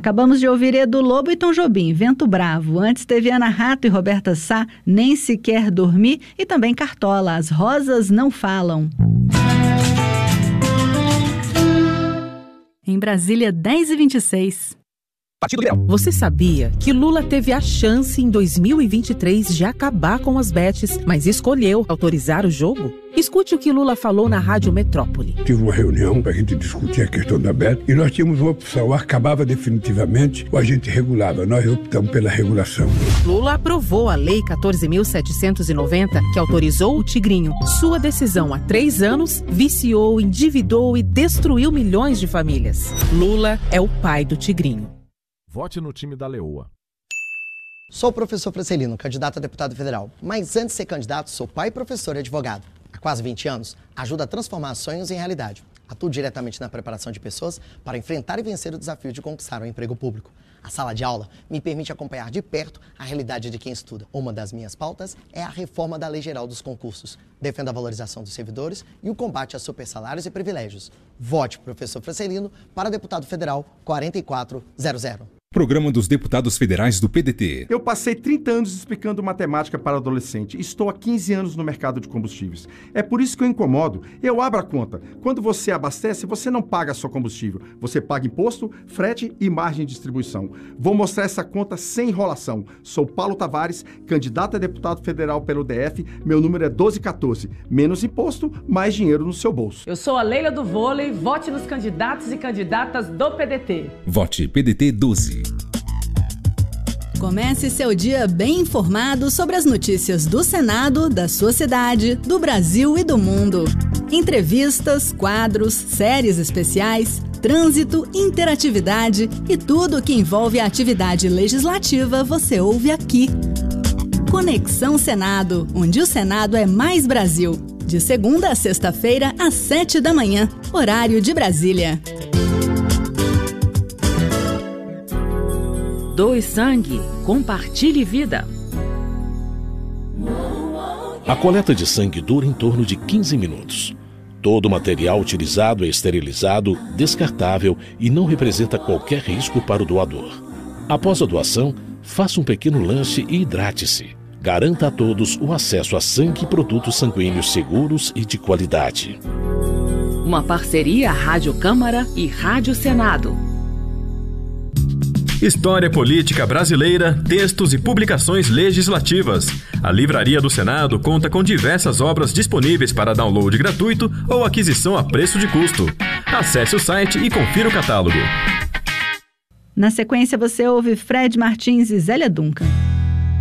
Acabamos de ouvir Edu Lobo e Tom Jobim, Vento Bravo. Antes teve Ana Rato e Roberta Sá, Nem Sequer Dormir. E também Cartola, As Rosas Não Falam. Em Brasília, 10h26. Partido Liberal. Você sabia que Lula teve a chance em 2023 de acabar com as bets, mas escolheu autorizar o jogo? Escute o que Lula falou na Rádio Metrópole. Tive uma reunião para a gente discutir a questão da bet e nós tínhamos uma opção, acabava definitivamente ou a gente regulava. Nós optamos pela regulação. Lula aprovou a Lei 14.790, que autorizou o Tigrinho. Sua decisão há 3 anos viciou, endividou e destruiu milhões de famílias. Lula é o pai do Tigrinho. Vote no time da Leoa. Sou o professor Francelino, candidato a deputado federal. Mas antes de ser candidato, sou pai, professor e advogado. Há quase 20 anos, ajudo a transformar sonhos em realidade. Atuo diretamente na preparação de pessoas para enfrentar e vencer o desafio de conquistar um emprego público. A sala de aula me permite acompanhar de perto a realidade de quem estuda. Uma das minhas pautas é a reforma da Lei Geral dos Concursos. Defendo a valorização dos servidores e o combate a supersalários e privilégios. Vote professor Francelino para deputado federal 4400. Programa dos Deputados Federais do PDT. Eu passei 30 anos explicando matemática para adolescente. Estou há 15 anos no mercado de combustíveis. É por isso que eu incomodo. Eu abro a conta. Quando você abastece, você não paga só combustível. Você paga imposto, frete e margem de distribuição. Vou mostrar essa conta sem enrolação. Sou Paulo Tavares, candidato a deputado federal pelo DF. Meu número é 1214. Menos imposto, mais dinheiro no seu bolso. Eu sou a Leila do Vôlei. Vote nos candidatos e candidatas do PDT. Vote PDT 12. Comece seu dia bem informado sobre as notícias do Senado, da sua cidade, do Brasil e do mundo. Entrevistas, quadros, séries especiais, trânsito, interatividade e tudo o que envolve a atividade legislativa você ouve aqui. Conexão Senado, onde o Senado é mais Brasil. De segunda a sexta-feira, às 7 da manhã, horário de Brasília. Doe sangue, compartilhe vida. A coleta de sangue dura em torno de 15 minutos. Todo o material utilizado é esterilizado, descartável e não representa qualquer risco para o doador. Após a doação, faça um pequeno lanche e hidrate-se. Garanta a todos o acesso a sangue e produtos sanguíneos seguros e de qualidade. Uma parceria Rádio Câmara e Rádio Senado. História política brasileira, textos e publicações legislativas. A Livraria do Senado conta com diversas obras disponíveis para download gratuito ou aquisição a preço de custo. Acesse o site e confira o catálogo. Na sequência você ouve Fred Martins e Zélia Duncan.